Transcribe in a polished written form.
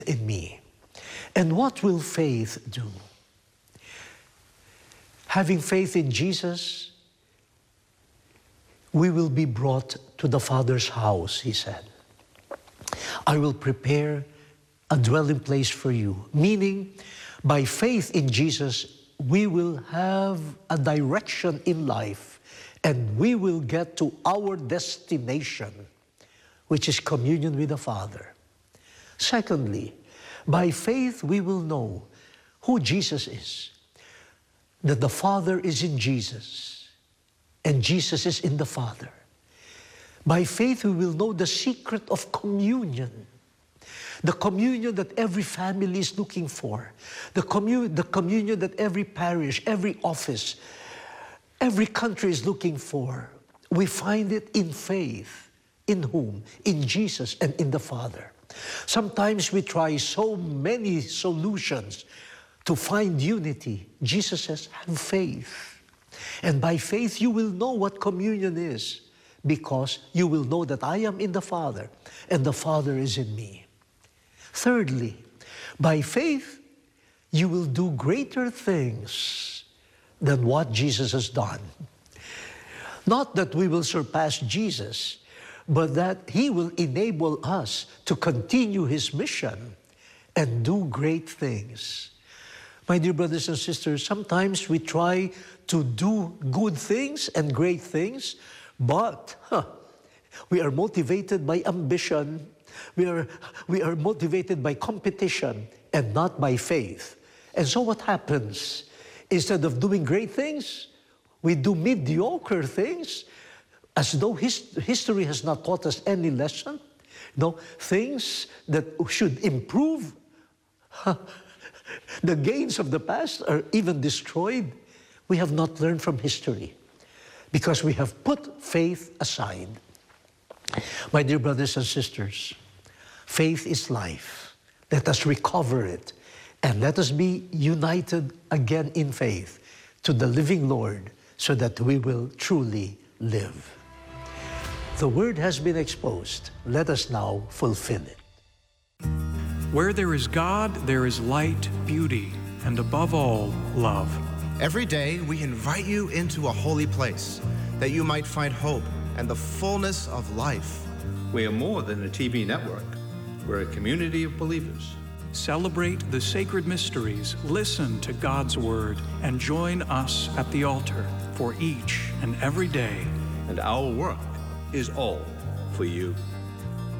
in me. And what will faith do? Having faith in Jesus, we will be brought to the Father's house, he said. I will prepare a dwelling place for you. Meaning, by faith in Jesus, we will have a direction in life and we will get to our destination, which is communion with the Father. Secondly, by faith we will know who Jesus is, that the Father is in Jesus and Jesus is in the Father. By faith we will know the secret of communion, the communion that every family is looking for, the communion that every parish, every office, every country is looking for. We find it in faith. In whom? In Jesus and in the Father. Sometimes we try so many solutions to find unity. Jesus says, have faith. And by faith you will know what communion is, because you will know that I am in the Father and the Father is in me. Thirdly, by faith you will do greater things than what Jesus has done. Not that we will surpass Jesus, but that he will enable us to continue his mission and do great things. My dear brothers and sisters, sometimes we try to do good things and great things, but we are motivated by ambition, we are motivated by competition and not by faith. And so what happens? Instead of doing great things, we do mediocre things, as though history has not taught us any lesson. No, things that should improve. The gains of the past are even destroyed. We have not learned from history because we have put faith aside. My dear brothers and sisters, faith is life. Let us recover it and let us be united again in faith to the living Lord so that we will truly live. The word has been exposed. Let us now fulfill it. Where there is God, there is light, beauty, and above all, love. Every day we invite you into a holy place that you might find hope and the fullness of life. We are more than a TV network. We're a community of believers. Celebrate the sacred mysteries, listen to God's word, and join us at the altar for each and every day. And our work is all for you.